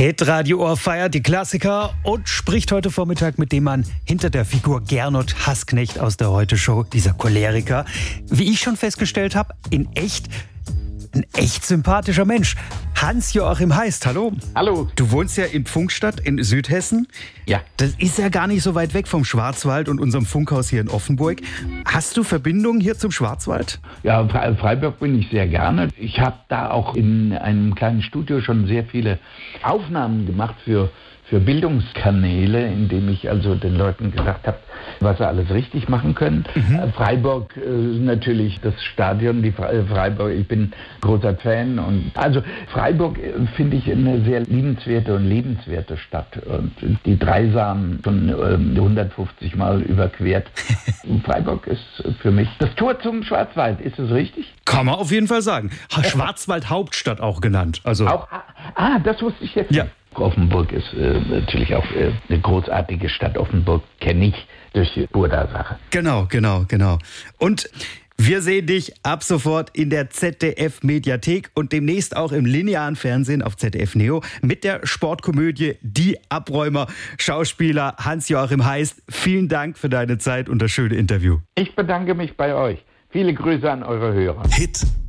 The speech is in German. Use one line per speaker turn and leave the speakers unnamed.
Hitradio Ohr feiert die Klassiker und spricht heute Vormittag mit dem Mann hinter der Figur Gernot Hassknecht aus der Heute-Show, dieser Choleriker. Wie ich schon festgestellt habe, ein echt sympathischer Mensch. Hans-Joachim Heist, hallo.
Hallo.
Du wohnst ja in Pfungstadt in Südhessen.
Ja.
Das ist ja gar nicht so weit weg vom Schwarzwald und unserem Funkhaus hier in Offenburg. Hast du Verbindungen hier zum Schwarzwald?
Ja, Freiburg bin ich sehr gerne. Ich habe da auch in einem kleinen Studio schon sehr viele Aufnahmen gemacht für Bildungskanäle, indem ich also den Leuten gesagt habe, was sie alles richtig machen können. Freiburg natürlich das Stadion, die Freiburg, ich bin großer Fan. Und also Freiburg finde ich eine sehr liebenswerte und lebenswerte Stadt. Und die Dreisam schon 150 Mal überquert. Freiburg ist für mich das Tor zum Schwarzwald. Ist es richtig?
Kann man auf jeden Fall sagen. Schwarzwald-Hauptstadt auch genannt. Also
auch, das wusste ich jetzt.
Ja.
Offenburg ist natürlich auch eine großartige Stadt. Offenburg kenne ich durch die Burda-Sache.
Genau. Und wir sehen dich ab sofort in der ZDF-Mediathek und demnächst auch im linearen Fernsehen auf ZDF Neo mit der Sportkomödie Die Abräumer. Schauspieler Hans-Joachim Heist, vielen Dank für deine Zeit und das schöne Interview.
Ich bedanke mich bei euch. Viele Grüße an eure Hörer.
Hit